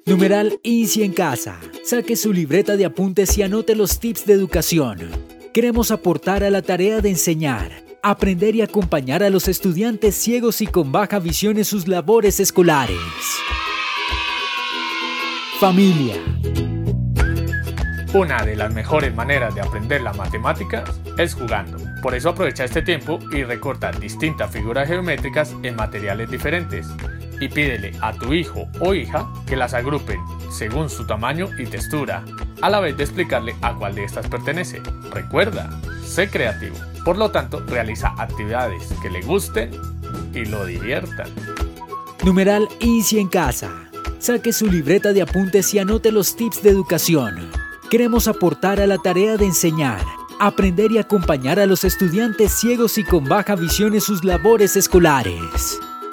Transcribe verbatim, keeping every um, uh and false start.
Numeral Easy en casa. Saque su libreta de apuntes y anote los tips de educación. Queremos aportar a la tarea de enseñar, aprender y acompañar a los estudiantes ciegos y con baja visión en sus labores escolares. Familia. Una de las mejores maneras de aprender las matemáticas es jugando. Por eso aprovecha este tiempo y recorta distintas figuras geométricas en materiales diferentes. Y pídele a tu hijo o hija que las agrupen según su tamaño y textura, a la vez de explicarle a cuál de estas pertenece. Recuerda, sé creativo. Por lo tanto, realiza actividades que le gusten y lo diviertan. Numeral Easy en casa. Saque su libreta de apuntes y anote los tips de educación. Queremos aportar a la tarea de enseñar, aprender y acompañar a los estudiantes ciegos y con baja visión en sus labores escolares.